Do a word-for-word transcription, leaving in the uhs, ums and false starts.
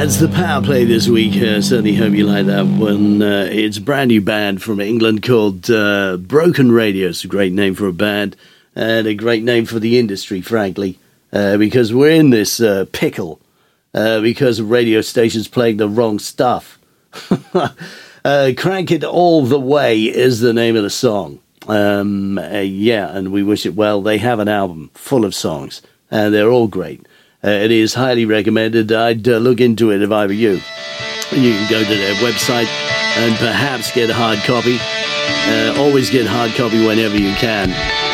That's the power play this week. Uh, certainly hope you like that one. Uh, it's a brand new band from England called uh, Broken Radio. It's a great name for a band and a great name for the industry, frankly, uh, because we're in this uh, pickle uh, because of radio stations playing the wrong stuff. uh, Crank It All the Way is the name of the song. Um, uh, yeah, and we wish it well. They have an album full of songs, and they're all great. Uh, it is highly recommended. I'd uh, look into it if I were you. You can go to their website and perhaps get a hard copy. Uh, always get hard copy whenever you can.